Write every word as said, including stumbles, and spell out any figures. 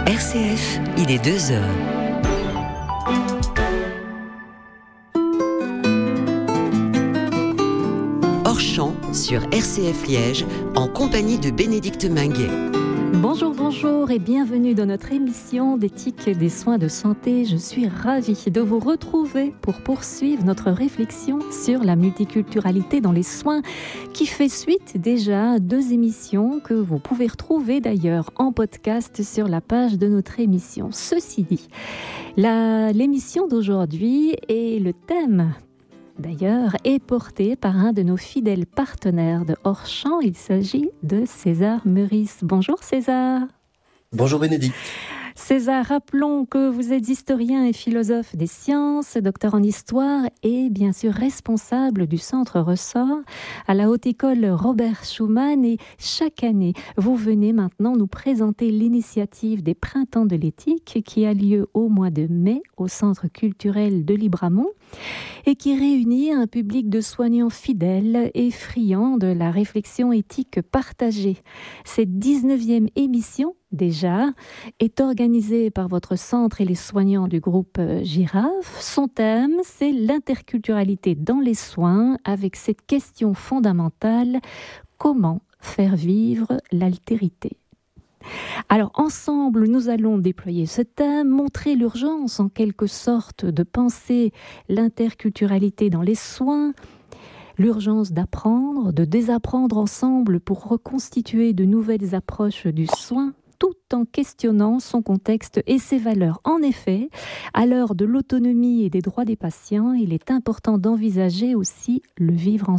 R C F, il est deux heures. Hors champ sur R C F Liège, en compagnie de Bénédicte Minguet. Bonjour, bonjour et bienvenue dans notre émission d'éthique des soins de santé. Je suis ravie de vous retrouver pour poursuivre notre réflexion sur la multiculturalité dans les soins qui fait suite déjà à deux émissions que vous pouvez retrouver d'ailleurs en podcast sur la page de notre émission. Ceci dit, la, l'émission d'aujourd'hui et le thème d'ailleurs, est porté par un de nos fidèles partenaires de Hors-Champ. Il s'agit de César Meurice. Bonjour César. Bonjour Bénédicte. César, rappelons que vous êtes historien et philosophe des sciences, docteur en histoire et bien sûr responsable du Centre Ressort à la Haute École Robert Schuman. Et chaque année, vous venez maintenant nous présenter l'initiative des Printemps de l'éthique qui a lieu au mois de mai au Centre culturel de Libramont et qui réunit un public de soignants fidèles et friands de la réflexion éthique partagée. Cette dix-neuvième émission déjà, est organisée par votre centre et les soignants du groupe Girafe. Son thème, c'est l'interculturalité dans les soins, avec cette question fondamentale, comment faire vivre l'altérité ? Alors, ensemble, nous allons déployer ce thème, montrer l'urgence, en quelque sorte, de penser l'interculturalité dans les soins, l'urgence d'apprendre, de désapprendre ensemble pour reconstituer de nouvelles approches du soin, tout en questionnant son contexte et ses valeurs. En effet, à l'heure de l'autonomie et des droits des patients, il est important d'envisager aussi le vivre ensemble.